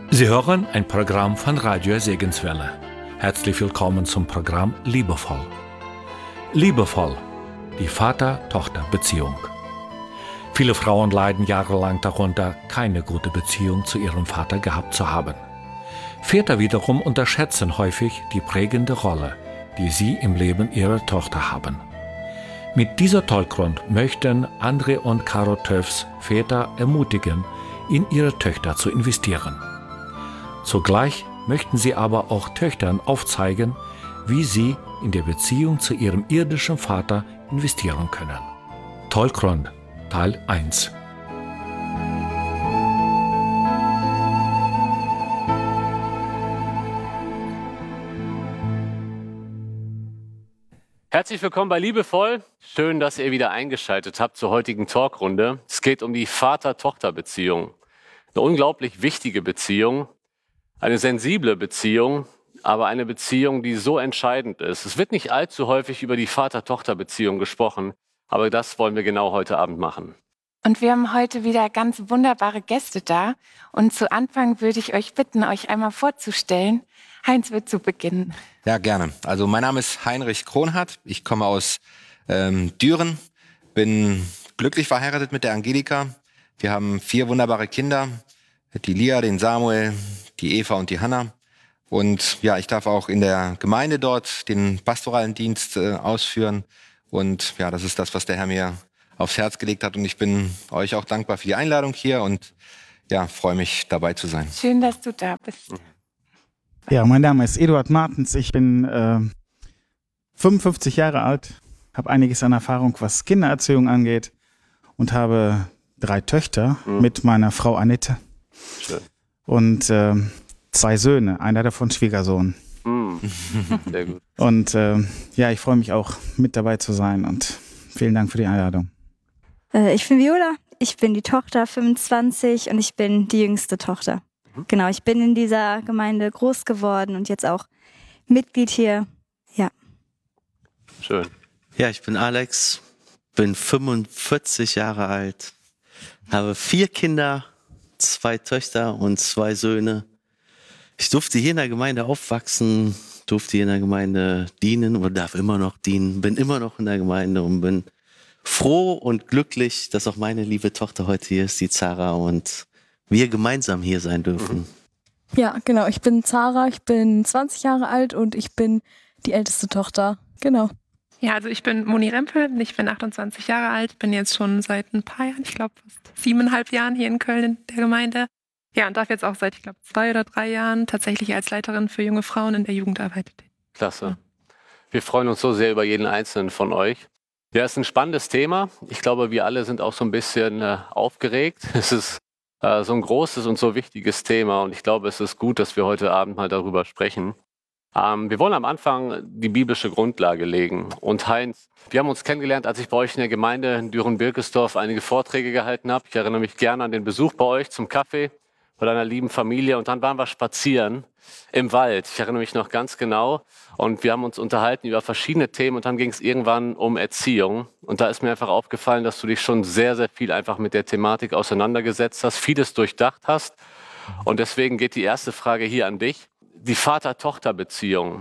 Sie hören ein Programm von Radio Segenswelle. Herzlich willkommen zum Programm Liebevoll. Liebevoll, die Vater-Tochter-Beziehung. Viele Frauen leiden jahrelang darunter, keine gute Beziehung zu ihrem Vater gehabt zu haben. Väter wiederum unterschätzen häufig die prägende Rolle, die sie im Leben ihrer Tochter haben. Mit dieser Tollgrund möchten André und Caro Töffs Väter ermutigen, in ihre Töchter zu investieren. Zugleich möchten sie aber auch Töchtern aufzeigen, wie sie in der Beziehung zu ihrem irdischen Vater investieren können. Tollgrund, Teil 1. Herzlich willkommen bei Liebevoll. Schön, dass ihr wieder eingeschaltet habt zur heutigen Talkrunde. Es geht um die Vater-Tochter-Beziehung. Eine unglaublich wichtige Beziehung, eine sensible Beziehung, aber eine Beziehung, die so entscheidend ist. Es wird nicht allzu häufig über die Vater-Tochter-Beziehung gesprochen, aber das wollen wir genau heute Abend machen. Und wir haben heute wieder ganz wunderbare Gäste da. Und zu Anfang würde ich euch bitten, euch einmal vorzustellen. Heinz wird zu beginnen. Ja, gerne. Also mein Name ist Heinrich Kronhardt. Ich komme aus Düren, bin glücklich verheiratet mit der Angelika. Wir haben 4 wunderbare Kinder, die Lia, den Samuel, die Eva und die Hanna. Und ja, ich darf auch in der Gemeinde dort den pastoralen Dienst ausführen. Und ja, das ist das, was der Herr mir aufs Herz gelegt hat. Und ich bin euch auch dankbar für die Einladung hier und ja, freue mich, dabei zu sein. Schön, dass du da bist. Ja, mein Name ist Eduard Martens. Ich bin 55 Jahre alt, habe einiges an Erfahrung, was Kindererziehung angeht und habe 3 Töchter mit meiner Frau Annette. Schön. Und 2 Söhne, einer davon Schwiegersohn. Sehr gut. Und ja, ich freue mich auch, mit dabei zu sein und vielen Dank für die Einladung. Ich bin Viola, ich bin die Tochter 25 und ich bin die jüngste Tochter. Genau, ich bin in dieser Gemeinde groß geworden und jetzt auch Mitglied hier. Ja. Schön. Ja, ich bin Alex, bin 45 Jahre alt, habe 4 Kinder, 2 Töchter und 2 Söhne. Ich durfte hier in der Gemeinde aufwachsen, durfte hier in der Gemeinde dienen oder darf immer noch dienen, bin immer noch in der Gemeinde und bin froh und glücklich, dass auch meine liebe Tochter heute hier ist, die Zara, und wir gemeinsam hier sein dürfen. Ja, genau. Ich bin Zara, ich bin 20 Jahre alt und ich bin die älteste Tochter. Genau. Ja, also ich bin Moni Rempel, ich bin 28 Jahre alt, bin jetzt schon seit ein paar Jahren, ich glaube fast 7,5 Jahren hier in Köln in der Gemeinde. Ja, und darf jetzt auch seit, ich glaube, 2 oder 3 Jahren tatsächlich als Leiterin für junge Frauen in der Jugendarbeit. Klasse. Wir freuen uns so sehr über jeden Einzelnen von euch. Ja, es ist ein spannendes Thema. Ich glaube, wir alle sind auch so ein bisschen aufgeregt. Es ist so ein großes und so wichtiges Thema und ich glaube, es ist gut, dass wir heute Abend mal darüber sprechen. Wir wollen am Anfang die biblische Grundlage legen. Und Heinz, wir haben uns kennengelernt, als ich bei euch in der Gemeinde in Düren-Birkesdorf einige Vorträge gehalten habe. Ich erinnere mich gerne an den Besuch bei euch zum Kaffee bei deiner lieben Familie und dann waren wir spazieren im Wald. Ich erinnere mich noch ganz genau und wir haben uns unterhalten über verschiedene Themen und dann ging es irgendwann um Erziehung und da ist mir einfach aufgefallen, dass du dich schon sehr, sehr viel einfach mit der Thematik auseinandergesetzt hast, vieles durchdacht hast und deswegen geht die erste Frage hier an dich. Die Vater-Tochter-Beziehung.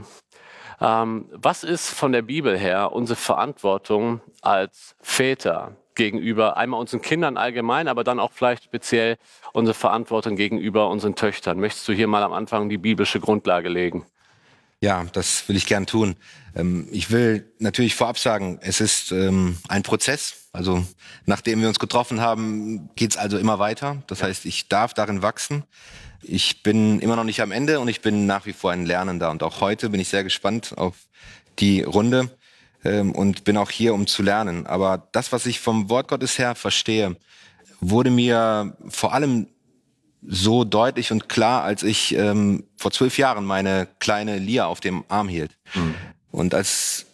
Was ist von der Bibel her unsere Verantwortung als Väter gegenüber einmal unseren Kindern allgemein, aber dann auch vielleicht speziell unsere Verantwortung gegenüber unseren Töchtern? Möchtest du hier mal am Anfang die biblische Grundlage legen? Ja, das will ich gern tun. Ich will natürlich vorab sagen, es ist ein Prozess. Also nachdem wir uns getroffen haben, geht's also immer weiter. Das heißt, ich darf darin wachsen. Ich bin immer noch nicht am Ende und ich bin nach wie vor ein Lernender. Und auch heute bin ich sehr gespannt auf die Runde und bin auch hier, um zu lernen. Aber das, was ich vom Wort Gottes her verstehe, wurde mir vor allem so deutlich und klar, als ich vor 12 Jahren meine kleine Lia auf dem Arm hielt. Und als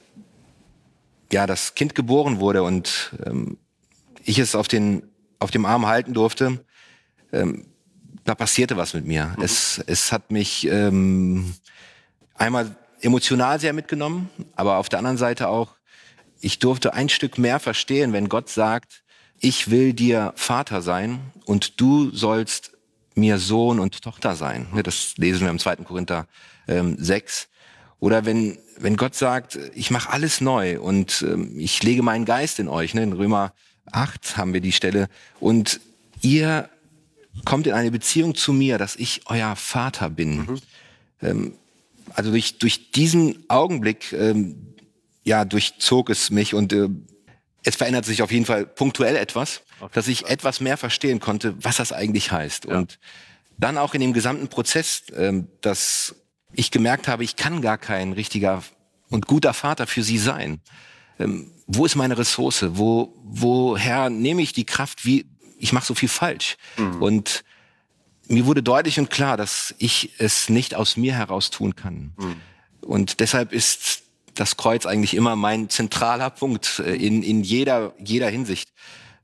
ja das Kind geboren wurde und ich es auf dem Arm halten durfte, da passierte was mit mir. Es hat mich einmal emotional sehr mitgenommen, aber auf der anderen Seite auch, ich durfte ein Stück mehr verstehen, wenn Gott sagt, ich will dir Vater sein und du sollst mir Sohn und Tochter sein. Das lesen wir im 2. Korinther 6. Oder wenn Gott sagt, ich mache alles neu und ich lege meinen Geist in euch. In Römer 8 haben wir die Stelle. Und ihr kommt in eine Beziehung zu mir, dass ich euer Vater bin. Also durch diesen Augenblick durchzog es mich und es verändert sich auf jeden Fall punktuell etwas, dass ich etwas mehr verstehen konnte, was das eigentlich heißt. Ja. Und dann auch in dem gesamten Prozess, dass ich gemerkt habe, ich kann gar kein richtiger und guter Vater für sie sein. Wo ist meine Ressource? Woher nehme ich die Kraft? Ich mache so viel falsch. Und mir wurde deutlich und klar, dass ich es nicht aus mir heraus tun kann. Und deshalb ist das Kreuz eigentlich immer mein zentraler Punkt in jeder Hinsicht.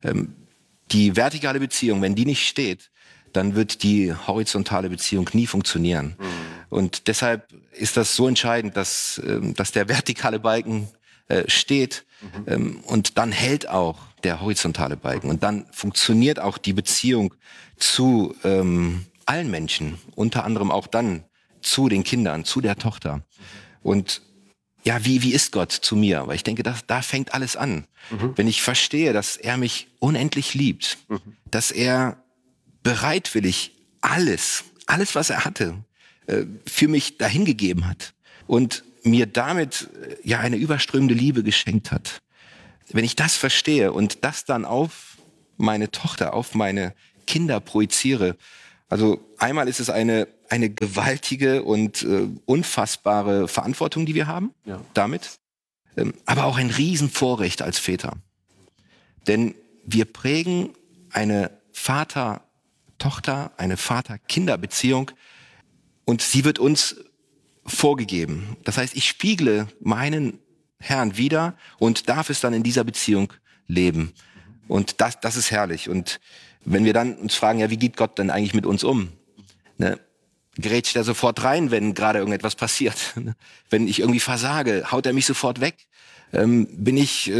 Die vertikale Beziehung, wenn die nicht steht, dann wird die horizontale Beziehung nie funktionieren. Und deshalb ist das so entscheidend, dass der vertikale Balken steht und dann hält auch der horizontale Balken. Und dann funktioniert auch die Beziehung zu allen Menschen, unter anderem auch dann zu den Kindern, zu der Tochter. Und ja, wie ist Gott zu mir? Weil ich denke, da fängt alles an. Wenn ich verstehe, dass er mich unendlich liebt, dass er bereitwillig alles, was er hatte, für mich dahingegeben hat und mir damit eine überströmende Liebe geschenkt hat. Wenn ich das verstehe und das dann auf meine Tochter, auf meine Kinder projiziere, also einmal ist es eine gewaltige und unfassbare Verantwortung, die wir haben, damit, aber auch ein Riesenvorrecht als Väter. Denn wir prägen eine Vater-Tochter, eine Vater-Kinder-Beziehung und sie wird uns vorgegeben. Das heißt, ich spiegle meinen Herrn wider und darf es dann in dieser Beziehung leben. Und das ist herrlich. Und wenn wir dann uns fragen, ja, wie geht Gott denn eigentlich mit uns um? Ne? Grätscht er sofort rein, wenn gerade irgendetwas passiert? Wenn ich irgendwie versage, haut er mich sofort weg? Bin ich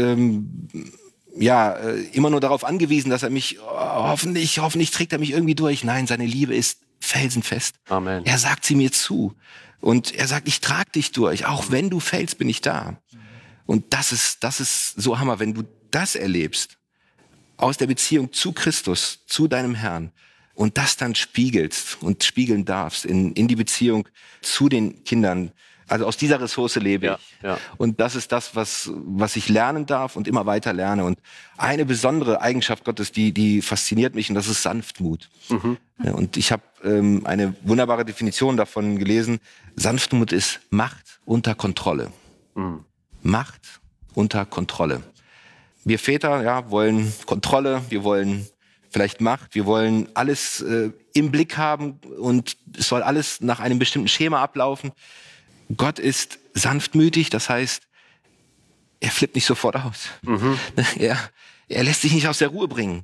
immer nur darauf angewiesen, dass er mich, hoffentlich trägt er mich irgendwie durch? Nein, seine Liebe ist felsenfest. Amen. Er sagt sie mir zu. Und er sagt, ich trage dich durch. Auch wenn du fällst, bin ich da. Und das ist so Hammer, wenn du das erlebst, aus der Beziehung zu Christus, zu deinem Herrn, und das dann spiegelst und spiegeln darfst in die Beziehung zu den Kindern. Also aus dieser Ressource lebe ich. Ja. Und das ist das, was ich lernen darf und immer weiter lerne. Und eine besondere Eigenschaft Gottes, die fasziniert mich, und das ist Sanftmut. Ja, und ich habe eine wunderbare Definition davon gelesen. Sanftmut ist Macht unter Kontrolle. Macht unter Kontrolle. Wir Väter wollen Kontrolle, wir wollen vielleicht Macht, wir wollen alles im Blick haben und es soll alles nach einem bestimmten Schema ablaufen. Gott ist sanftmütig, das heißt, er flippt nicht sofort aus. Er lässt sich nicht aus der Ruhe bringen.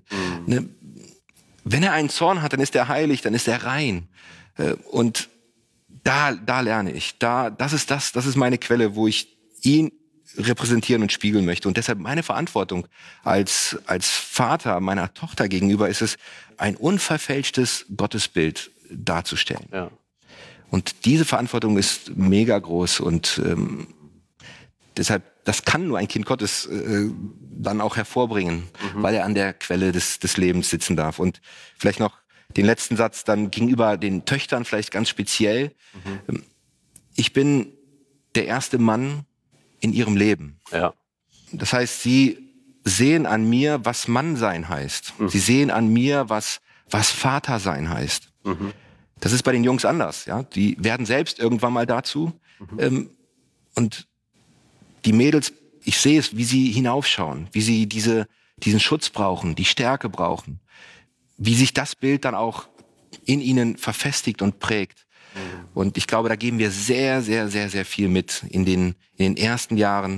Wenn er einen Zorn hat, dann ist er heilig, dann ist er rein. Und da lerne ich. Das ist meine Quelle, wo ich ihn repräsentieren und spiegeln möchte. Und deshalb meine Verantwortung als Vater meiner Tochter gegenüber ist es, ein unverfälschtes Gottesbild darzustellen. Ja. Und diese Verantwortung ist mega groß und deshalb, das kann nur ein Kind Gottes dann auch hervorbringen, weil er an der Quelle des Lebens sitzen darf. Und vielleicht noch den letzten Satz dann gegenüber den Töchtern vielleicht ganz speziell. Ich bin der erste Mann in ihrem Leben. Ja. Das heißt, sie sehen an mir, was Mann sein heißt. Sie sehen an mir, was Vater sein heißt. Das ist bei den Jungs anders. Ja? Die werden selbst irgendwann mal dazu. Und die Mädels, ich sehe es, wie sie hinaufschauen, wie sie diesen Schutz brauchen, die Stärke brauchen, wie sich das Bild dann auch in ihnen verfestigt und prägt. Und ich glaube, da geben wir sehr, sehr, sehr, sehr viel mit in den ersten Jahren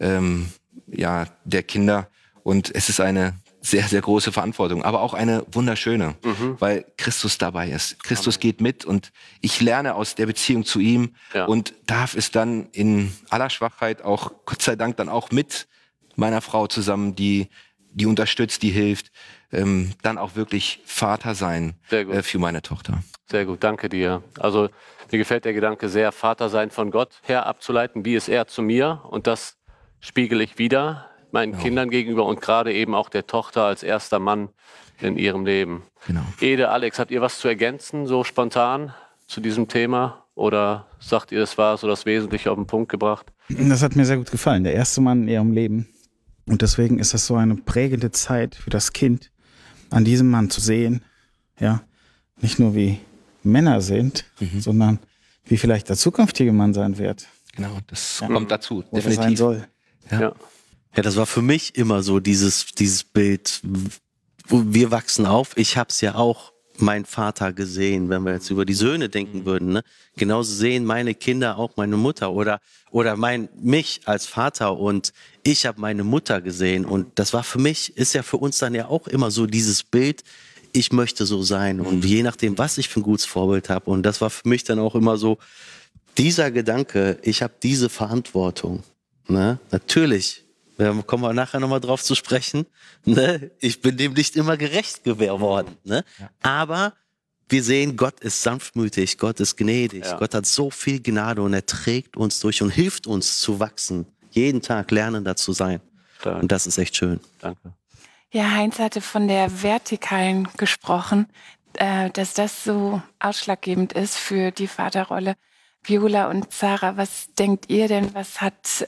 der Kinder. Und es ist eine sehr, sehr große Verantwortung, aber auch eine wunderschöne, weil Christus dabei ist. Christus geht mit und ich lerne aus der Beziehung zu ihm und darf es dann in aller Schwachheit auch, Gott sei Dank, dann auch mit meiner Frau zusammen, die die unterstützt, die hilft, dann auch wirklich Vater sein für meine Tochter. Sehr gut, danke dir. Also mir gefällt der Gedanke sehr, Vater sein von Gott her abzuleiten, wie ist er zu mir, und das spiegele ich wieder meinen Kindern gegenüber und gerade eben auch der Tochter als erster Mann in ihrem Leben. Genau. Ede, Alex, habt ihr was zu ergänzen, so spontan zu diesem Thema? Oder sagt ihr, das war so das Wesentliche auf den Punkt gebracht? Das hat mir sehr gut gefallen, der erste Mann in ihrem Leben. Und deswegen ist das so eine prägende Zeit für das Kind, an diesem Mann zu sehen, ja, nicht nur wie Männer sind, sondern wie vielleicht der zukünftige Mann sein wird. Genau, das kommt dazu, Oder sein soll. Ja. Ja, das war für mich immer so dieses Bild, wo wir wachsen auf. Ich habe es ja auch mein Vater gesehen, wenn wir jetzt über die Söhne denken würden. Ne? Genauso sehen meine Kinder auch meine Mutter oder mich als Vater, und ich habe meine Mutter gesehen. Und das war für mich, ist ja für uns dann ja auch immer so dieses Bild, ich möchte so sein. Und je nachdem, was ich für ein gutes Vorbild habe. Und das war für mich dann auch immer so, dieser Gedanke, ich habe diese Verantwortung. Ne? Natürlich, da kommen wir nachher nochmal drauf zu sprechen. Ne? Ich bin dem nicht immer gerecht geworden. Ne? Ja. Aber wir sehen, Gott ist sanftmütig, Gott ist gnädig. Ja. Gott hat so viel Gnade und er trägt uns durch und hilft uns zu wachsen. Jeden Tag lernender zu sein. Danke. Und das ist echt schön. Danke. Ja, Heinz hatte von der Vertikalen gesprochen, dass das so ausschlaggebend ist für die Vaterrolle. Viola und Sarah, was denkt ihr denn, was hat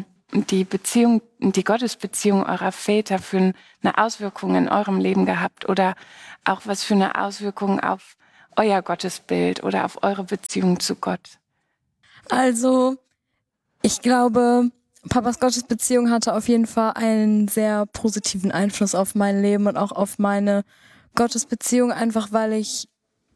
die Gottesbeziehung eurer Väter für eine Auswirkung in eurem Leben gehabt oder auch was für eine Auswirkung auf euer Gottesbild oder auf eure Beziehung zu Gott? Also, ich glaube, Papas Gottesbeziehung hatte auf jeden Fall einen sehr positiven Einfluss auf mein Leben und auch auf meine Gottesbeziehung, einfach weil ich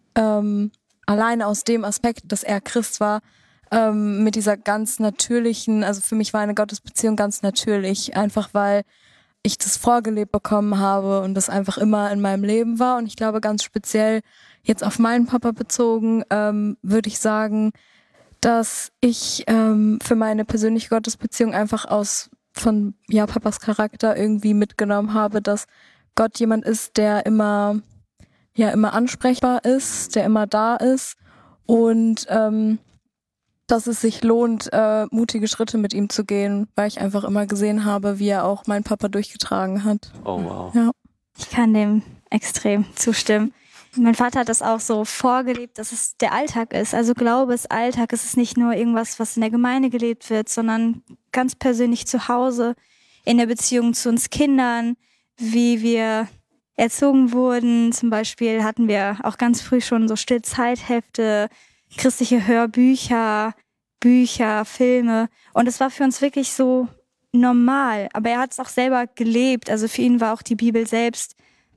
alleine aus dem Aspekt, dass er Christ war, mit dieser ganz natürlichen, also für mich war eine Gottesbeziehung ganz natürlich, einfach weil ich das vorgelebt bekommen habe und das einfach immer in meinem Leben war. Und ich glaube, ganz speziell jetzt auf meinen Papa bezogen, würde ich sagen, dass ich für meine persönliche Gottesbeziehung einfach von Papas Charakter irgendwie mitgenommen habe, dass Gott jemand ist, der immer ansprechbar ist, der immer da ist und dass es sich lohnt, mutige Schritte mit ihm zu gehen, weil ich einfach immer gesehen habe, wie er auch meinen Papa durchgetragen hat. Oh wow. Ja. Ich kann dem extrem zustimmen. Mein Vater hat das auch so vorgelebt, dass es der Alltag ist. Also Glaube ist Alltag. Es ist nicht nur irgendwas, was in der Gemeinde gelebt wird, sondern ganz persönlich zu Hause, in der Beziehung zu uns Kindern, wie wir erzogen wurden. Zum Beispiel hatten wir auch ganz früh schon so Stillzeithefte, christliche Hörbücher, Bücher, Filme. Und es war für uns wirklich so normal. Aber er hat es auch selber gelebt. Also für ihn war auch die Bibel selbst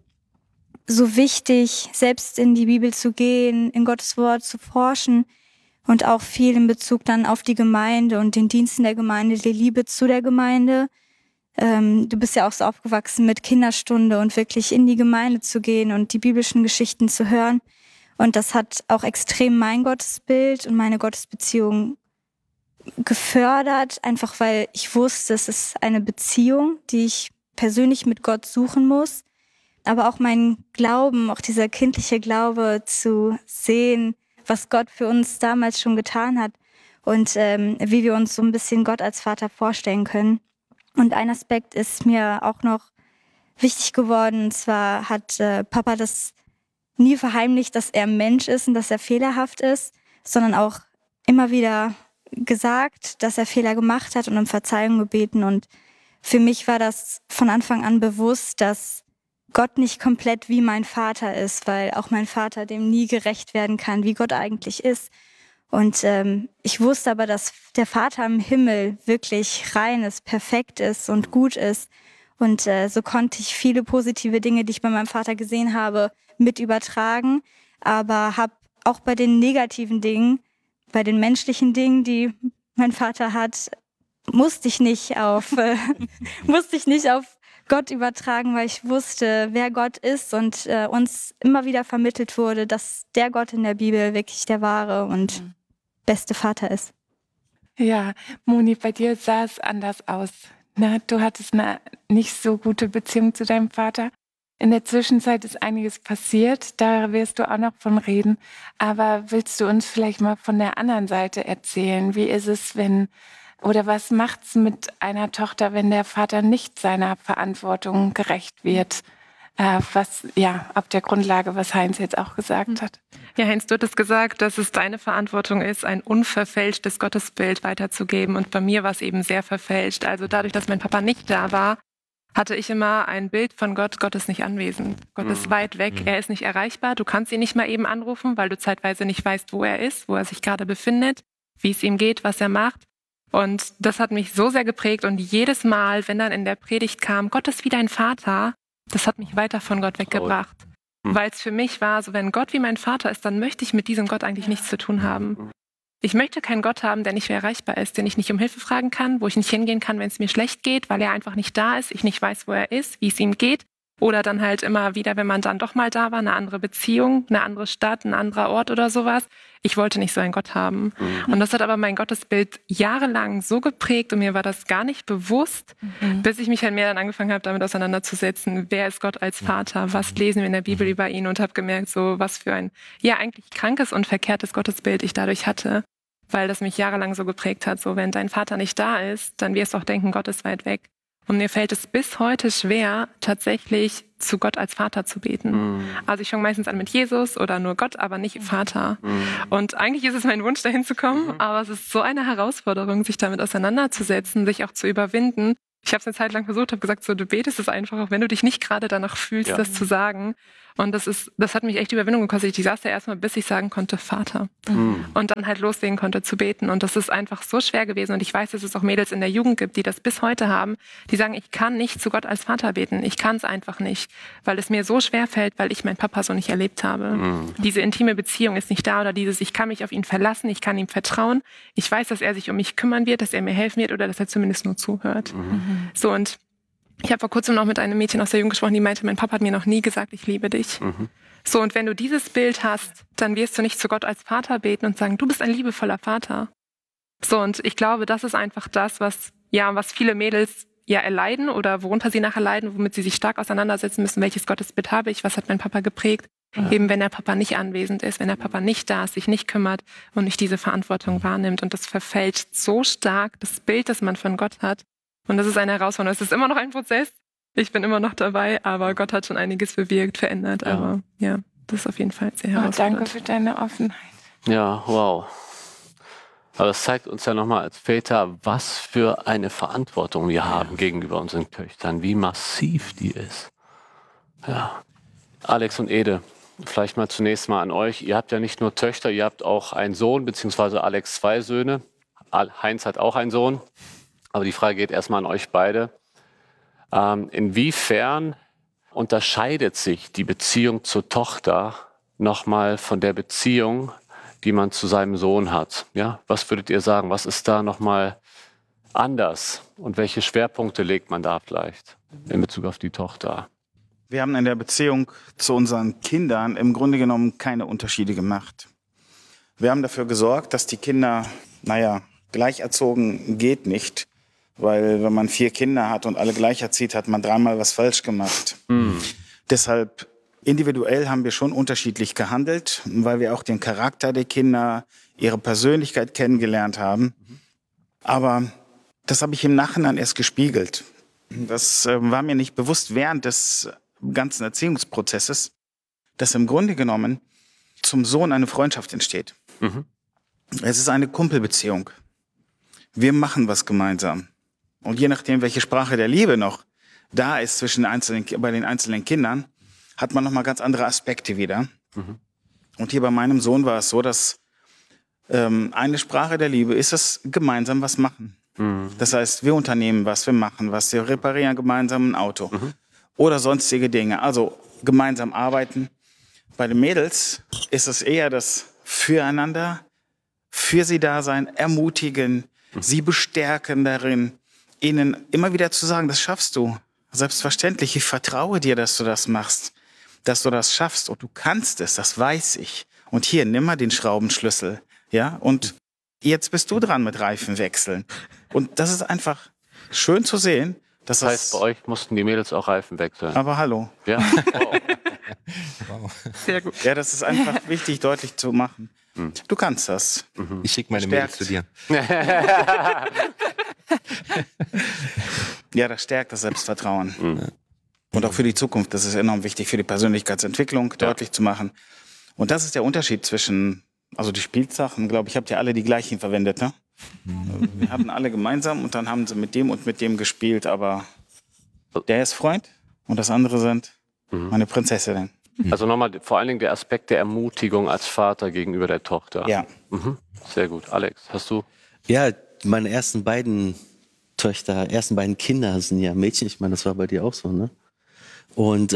so wichtig, selbst in die Bibel zu gehen, in Gottes Wort zu forschen und auch viel in Bezug dann auf die Gemeinde und den Diensten der Gemeinde, die Liebe zu der Gemeinde. Du bist ja auch so aufgewachsen mit Kinderstunde und wirklich in die Gemeinde zu gehen und die biblischen Geschichten zu hören. Und das hat auch extrem mein Gottesbild und meine Gottesbeziehung gefördert, einfach weil ich wusste, es ist eine Beziehung, die ich persönlich mit Gott suchen muss. Aber auch mein Glauben, auch dieser kindliche Glaube zu sehen, was Gott für uns damals schon getan hat und wie wir uns so ein bisschen Gott als Vater vorstellen können. Und ein Aspekt ist mir auch noch wichtig geworden, und zwar hat Papa das nie verheimlicht, dass er Mensch ist und dass er fehlerhaft ist, sondern auch immer wieder gesagt, dass er Fehler gemacht hat und um Verzeihung gebeten. Und für mich war das von Anfang an bewusst, dass Gott nicht komplett wie mein Vater ist, weil auch mein Vater dem nie gerecht werden kann, wie Gott eigentlich ist. Und ich wusste aber, dass der Vater im Himmel wirklich rein ist, perfekt ist und gut ist. Und so konnte ich viele positive Dinge, die ich bei meinem Vater gesehen habe, mit übertragen. Aber habe auch bei den negativen Dingen, bei den menschlichen Dingen, die mein Vater hat, musste ich nicht auf Gott übertragen, weil ich wusste, wer Gott ist und uns immer wieder vermittelt wurde, dass der Gott in der Bibel wirklich der wahre und beste Vater ist. Ja, Moni, bei dir sah es anders aus. du hattest eine nicht so gute Beziehung zu deinem Vater. In der Zwischenzeit ist einiges passiert, da wirst du auch noch von reden. Aber willst du uns vielleicht mal von der anderen Seite erzählen? Wie ist es, oder was macht's mit einer Tochter, wenn der Vater nicht seiner Verantwortung gerecht wird? Auf der Grundlage, was Heinz jetzt auch gesagt hat. Ja, Heinz, du hattest gesagt, dass es deine Verantwortung ist, ein unverfälschtes Gottesbild weiterzugeben. Und bei mir war es eben sehr verfälscht. Also dadurch, dass mein Papa nicht da war, hatte ich immer ein Bild von Gott. Gott ist nicht anwesend. Gott ist weit weg. Er ist nicht erreichbar. Du kannst ihn nicht mal eben anrufen, weil du zeitweise nicht weißt, wo er ist, wo er sich gerade befindet, wie es ihm geht, was er macht. Und das hat mich so sehr geprägt. Und jedes Mal, wenn dann in der Predigt kam, Gott ist wie dein Vater, das hat mich weiter von Gott weggebracht. Weil es für mich war, so wenn Gott wie mein Vater ist, dann möchte ich mit diesem Gott eigentlich nichts zu tun haben. Ich möchte keinen Gott haben, der nicht mehr erreichbar ist, den ich nicht um Hilfe fragen kann, wo ich nicht hingehen kann, wenn es mir schlecht geht, weil er einfach nicht da ist, ich nicht weiß, wo er ist, wie es ihm geht. Oder dann halt immer wieder, wenn man dann doch mal da war, eine andere Beziehung, eine andere Stadt, ein anderer Ort oder sowas. Ich wollte nicht so einen Gott haben. Und das hat aber mein Gottesbild jahrelang so geprägt und mir war das gar nicht bewusst, bis ich mich halt mehr dann angefangen habe, damit auseinanderzusetzen. Wer ist Gott als Vater? Was lesen wir in der Bibel über ihn? Und habe gemerkt, so was für ein, eigentlich krankes und verkehrtes Gottesbild ich dadurch hatte, weil das mich jahrelang so geprägt hat. So, wenn dein Vater nicht da ist, dann wirst du auch denken, Gott ist weit weg. Und mir fällt es bis heute schwer, tatsächlich zu Gott als Vater zu beten. Also ich fange meistens an mit Jesus oder nur Gott, aber nicht Vater. Und eigentlich ist es mein Wunsch, dahin zu kommen, aber es ist so eine Herausforderung, sich damit auseinanderzusetzen, sich auch zu überwinden. Ich habe es eine Zeit lang versucht, habe gesagt, so du betest es einfach, auch wenn du dich nicht gerade danach fühlst, das zu sagen. Und das hat mich echt Überwindung gekostet. Ich saß da erstmal, bis ich sagen konnte, Vater. Und dann halt loslegen konnte zu beten. Und das ist einfach so schwer gewesen. Und ich weiß, dass es auch Mädels in der Jugend gibt, die das bis heute haben, die sagen, ich kann nicht zu Gott als Vater beten. Ich kann es einfach nicht, weil es mir so schwer fällt, weil ich meinen Papa so nicht erlebt habe. Diese intime Beziehung ist nicht da oder dieses, ich kann mich auf ihn verlassen, ich kann ihm vertrauen. Ich weiß, dass er sich um mich kümmern wird, dass er mir helfen wird oder dass er zumindest nur zuhört. So, und ich habe vor kurzem noch mit einem Mädchen aus der Jugend gesprochen, die meinte, mein Papa hat mir noch nie gesagt, ich liebe dich. So, und wenn du dieses Bild hast, dann wirst du nicht zu Gott als Vater beten und sagen, du bist ein liebevoller Vater. So, und ich glaube, das ist einfach das, was viele Mädels erleiden oder worunter sie nachher leiden, womit sie sich stark auseinandersetzen müssen, welches Gottesbild habe ich, was hat mein Papa geprägt. Eben wenn der Papa nicht anwesend ist, wenn der Papa nicht da ist, sich nicht kümmert und nicht diese Verantwortung wahrnimmt. Und das verfälscht so stark, das Bild, das man von Gott hat. Und das ist eine Herausforderung. Es ist immer noch ein Prozess. Ich bin immer noch dabei, aber Gott hat schon einiges bewirkt, verändert. Aber das ist auf jeden Fall sehr herausfordernd. Danke für deine Offenheit. Ja, wow. Aber es zeigt uns ja nochmal als Väter, was für eine Verantwortung wir haben gegenüber unseren Töchtern, wie massiv die ist. Ja. Alex und Ede, vielleicht mal zunächst mal an euch. Ihr habt ja nicht nur Töchter, ihr habt auch einen Sohn, beziehungsweise Alex 2 Söhne. Heinz hat auch einen Sohn. Aber die Frage geht erstmal an euch beide. Inwiefern unterscheidet sich die Beziehung zur Tochter nochmal von der Beziehung, die man zu seinem Sohn hat? Ja, was würdet ihr sagen? Was ist da nochmal anders? Und welche Schwerpunkte legt man da vielleicht in Bezug auf die Tochter? Wir haben in der Beziehung zu unseren Kindern im Grunde genommen keine Unterschiede gemacht. Wir haben dafür gesorgt, dass die Kinder, gleich erzogen geht nicht. Weil wenn man 4 Kinder hat und alle gleich erzieht, hat man 3-mal was falsch gemacht. Deshalb individuell haben wir schon unterschiedlich gehandelt, weil wir auch den Charakter der Kinder, ihre Persönlichkeit kennengelernt haben. Aber das habe ich im Nachhinein erst gespiegelt. Das war mir nicht bewusst während des ganzen Erziehungsprozesses, dass im Grunde genommen zum Sohn eine Freundschaft entsteht. Es ist eine Kumpelbeziehung. Wir machen was gemeinsam. Und je nachdem, welche Sprache der Liebe noch da ist bei den einzelnen Kindern, hat man nochmal ganz andere Aspekte wieder. Und hier bei meinem Sohn war es so, dass eine Sprache der Liebe ist es gemeinsam was machen. Das heißt, wir unternehmen was, wir machen was, wir reparieren gemeinsam ein Auto oder sonstige Dinge. Also gemeinsam arbeiten. Bei den Mädels ist es eher das Füreinander, für sie da sein, ermutigen, sie bestärken darin, ihnen immer wieder zu sagen, das schaffst du. Selbstverständlich, ich vertraue dir, dass du das machst, dass du das schaffst und du kannst es, das weiß ich. Und hier, nimm mal den Schraubenschlüssel, und jetzt bist du dran mit Reifenwechseln. Und das ist einfach schön zu sehen, dass Das heißt, bei euch mussten die Mädels auch Reifen wechseln. Aber hallo. Ja, Sehr gut. Ja, das ist einfach wichtig, deutlich zu machen. Du kannst das. Ich schicke meine Mädels zu dir. Ja, das stärkt das Selbstvertrauen. Und auch für die Zukunft. Das ist enorm wichtig für die Persönlichkeitsentwicklung, deutlich zu machen. Und das ist der Unterschied zwischen, also die Spielsachen, glaube ich, habt ihr alle die gleichen verwendet, ne? Wir hatten alle gemeinsam und dann haben sie mit dem und mit dem gespielt, aber der ist Freund und das andere sind meine Prinzessinnen. Also nochmal vor allen Dingen der Aspekt der Ermutigung als Vater gegenüber der Tochter. Ja. Sehr gut. Alex, hast du? Ja, meine ersten beiden Kinder sind ja Mädchen. Ich meine, das war bei dir auch so, ne? Und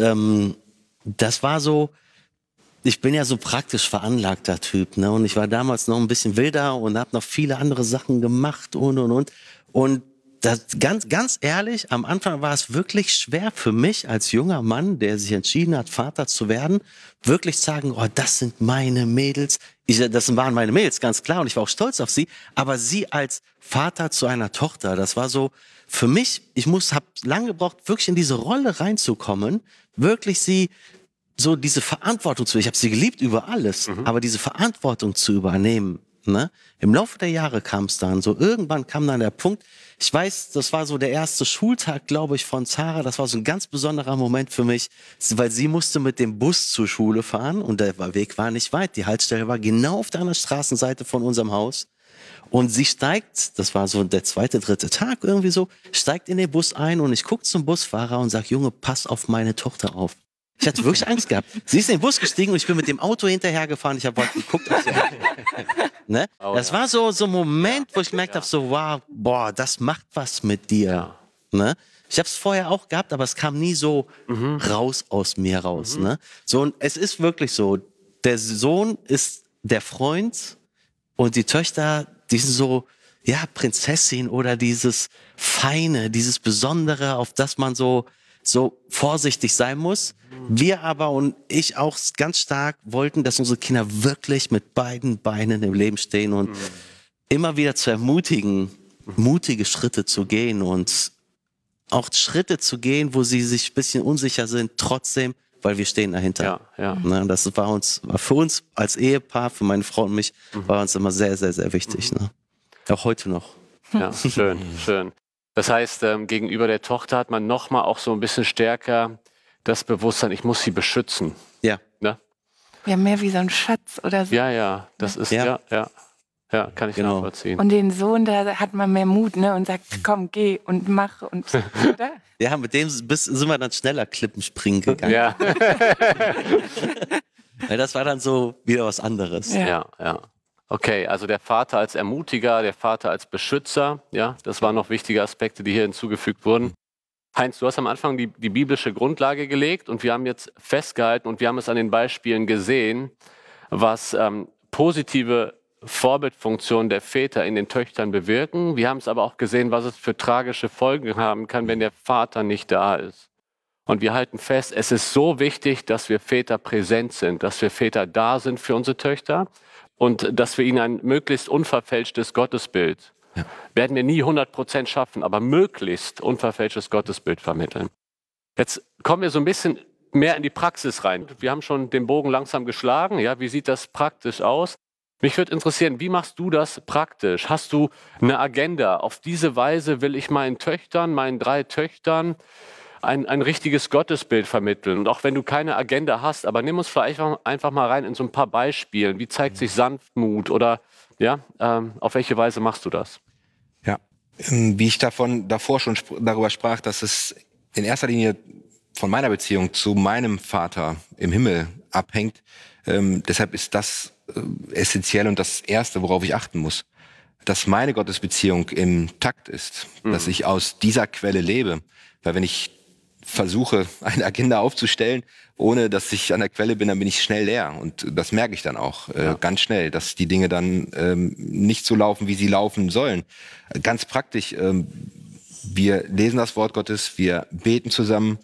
das war so, ich bin ja so praktisch veranlagter Typ, ne? Und ich war damals noch ein bisschen wilder und habe noch viele andere Sachen gemacht und. Und das, ganz ehrlich, am Anfang war es wirklich schwer für mich als junger Mann, der sich entschieden hat, Vater zu werden, wirklich zu sagen, oh, das sind meine Mädels. Das waren meine Mädels, ganz klar, und ich war auch stolz auf sie. Aber sie als Vater zu einer Tochter, das war so für mich, habe lange gebraucht, wirklich in diese Rolle reinzukommen, wirklich so diese Verantwortung ich habe sie geliebt über alles, aber diese Verantwortung zu übernehmen. Ne? Im Laufe der Jahre kam es dann so, irgendwann kam dann der Punkt, ich weiß, das war so der erste Schultag, glaube ich, von Zara, das war so ein ganz besonderer Moment für mich, weil sie musste mit dem Bus zur Schule fahren und der Weg war nicht weit, die Haltestelle war genau auf der anderen Straßenseite von unserem Haus und sie steigt, das war so der zweite, dritte Tag irgendwie so, steigt in den Bus ein und ich gucke zum Busfahrer und sage, Junge, pass auf meine Tochter auf. Ich hatte wirklich Angst gehabt. Sie ist in den Bus gestiegen und ich bin mit dem Auto hinterhergefahren. Ich habe geguckt. Ne? Das war so ein Moment, wo ich gemerkt habe, so wow, boah, das macht was mit dir. Ja. Ne? Ich habe es vorher auch gehabt, aber es kam nie so raus aus mir raus. Ne? So, und es ist wirklich so, der Sohn ist der Freund und die Töchter, die sind so, ja, Prinzessin oder dieses Feine, dieses Besondere, auf das man so vorsichtig sein muss. Wir aber und ich auch ganz stark wollten, dass unsere Kinder wirklich mit beiden Beinen im Leben stehen und immer wieder zu ermutigen, mutige Schritte zu gehen und auch Schritte zu gehen, wo sie sich ein bisschen unsicher sind, trotzdem, weil wir stehen dahinter. Ja. Ne, das war für uns als Ehepaar, für meine Frau und mich, war uns immer sehr, sehr, sehr wichtig. Ne? Auch heute noch. Ja, schön. Das heißt, gegenüber der Tochter hat man nochmal auch so ein bisschen stärker das Bewusstsein, ich muss sie beschützen. Ja. Ne? Ja, mehr wie so ein Schatz oder so. Ja, das ist, ja, kann ich nachvollziehen. Und den Sohn, da hat man mehr Mut, ne, und sagt, komm, geh und mach und, oder? Ja, mit dem sind wir dann schneller Klippen springen gegangen. Ja. Weil das war dann so wieder was anderes. Ja. Okay, also der Vater als Ermutiger, der Vater als Beschützer, ja, das waren noch wichtige Aspekte, die hier hinzugefügt wurden. Heinz, du hast am Anfang die biblische Grundlage gelegt und wir haben jetzt festgehalten und wir haben es an den Beispielen gesehen, was positive Vorbildfunktionen der Väter in den Töchtern bewirken. Wir haben es aber auch gesehen, was es für tragische Folgen haben kann, wenn der Vater nicht da ist. Und wir halten fest, es ist so wichtig, dass wir Väter präsent sind, dass wir Väter da sind für unsere Töchter und dass wir ihnen ein möglichst unverfälschtes Gottesbild werden wir nie 100% schaffen, aber möglichst unverfälschtes Gottesbild vermitteln. Jetzt kommen wir so ein bisschen mehr in die Praxis rein. Wir haben schon den Bogen langsam geschlagen. Ja, wie sieht das praktisch aus? Mich würde interessieren, wie machst du das praktisch? Hast du eine Agenda? Auf diese Weise will ich meinen 3 Töchtern, ein richtiges Gottesbild vermitteln. Und auch wenn du keine Agenda hast, aber nimm uns vielleicht einfach mal rein in so ein paar Beispielen. Wie zeigt sich Sanftmut oder auf welche Weise machst du das? Ja, wie ich davor schon darüber sprach, dass es in erster Linie von meiner Beziehung zu meinem Vater im Himmel abhängt. Deshalb ist das essentiell und das Erste, worauf ich achten muss, dass meine Gottesbeziehung im Takt ist, dass ich aus dieser Quelle lebe. Weil wenn ich versuche, eine Agenda aufzustellen, ohne dass ich an der Quelle bin, dann bin ich schnell leer. Und das merke ich dann auch ganz schnell, dass die Dinge dann nicht so laufen, wie sie laufen sollen. Ganz praktisch, wir lesen das Wort Gottes, wir beten zusammen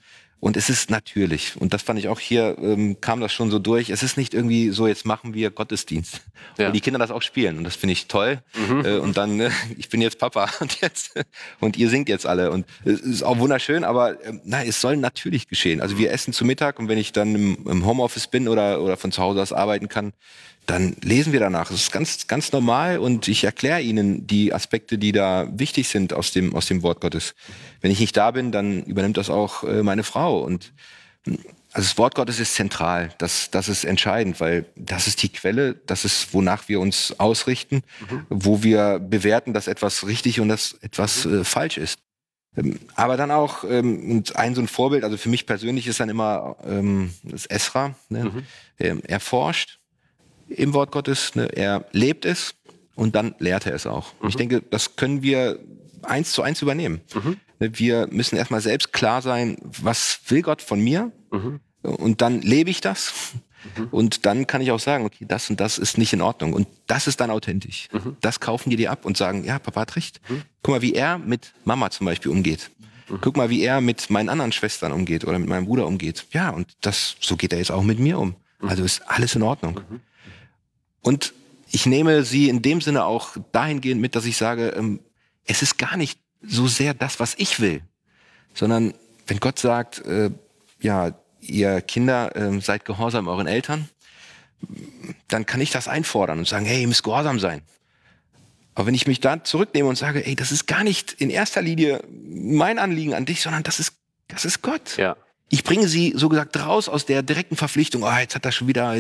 Und es ist natürlich. Und das fand ich auch hier, kam das schon so durch. Es ist nicht irgendwie so, jetzt machen wir Gottesdienst. Ja. Und die Kinder das auch spielen. Und das finde ich toll. Und dann, ich bin jetzt Papa und ihr singt jetzt alle. Und es ist auch wunderschön, aber nein, es soll natürlich geschehen. Also wir essen zu Mittag und wenn ich dann im Homeoffice bin oder von zu Hause aus arbeiten kann, dann lesen wir danach. Das ist ganz, ganz normal und ich erkläre Ihnen die Aspekte, die da wichtig sind aus dem Wort Gottes. Wenn ich nicht da bin, dann übernimmt das auch meine Frau. Und also das Wort Gottes ist zentral. Das ist entscheidend, weil das ist die Quelle, das ist, wonach wir uns ausrichten, wo wir bewerten, dass etwas richtig und dass etwas falsch ist. Aber dann auch, und so ein Vorbild, also für mich persönlich ist dann immer das Esra. Ne? Er forscht im Wort Gottes, ne? Er lebt es und dann lehrt er es auch. Und ich denke, das können wir 1:1 übernehmen. Wir müssen erstmal selbst klar sein, was will Gott von mir? Und dann lebe ich das. Und dann kann ich auch sagen, okay, das und das ist nicht in Ordnung. Und das ist dann authentisch. Das kaufen die dir ab und sagen, ja, Papa hat recht. Guck mal, wie er mit Mama zum Beispiel umgeht. Guck mal, wie er mit meinen anderen Schwestern umgeht oder mit meinem Bruder umgeht. Ja, und so geht er jetzt auch mit mir um. Also ist alles in Ordnung. Und ich nehme sie in dem Sinne auch dahingehend mit, dass ich sage, es ist gar nicht so sehr das, was ich will, sondern wenn Gott sagt, ja, ihr Kinder, seid gehorsam euren Eltern, dann kann ich das einfordern und sagen, hey, ihr müsst gehorsam sein. Aber wenn ich mich da zurücknehme und sage, ey, das ist gar nicht in erster Linie mein Anliegen an dich, sondern das ist Gott. Ja. Ich bringe sie, so gesagt, raus aus der direkten Verpflichtung, jetzt hat er schon wieder,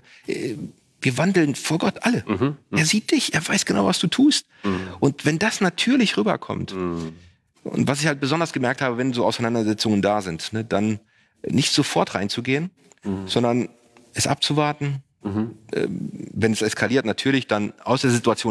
wir wandeln vor Gott alle. Er sieht dich, er weiß genau, was du tust. Und wenn das natürlich rüberkommt, und was ich halt besonders gemerkt habe, wenn so Auseinandersetzungen da sind, ne, dann nicht sofort reinzugehen, sondern es abzuwarten. Wenn es eskaliert, natürlich dann aus der Situation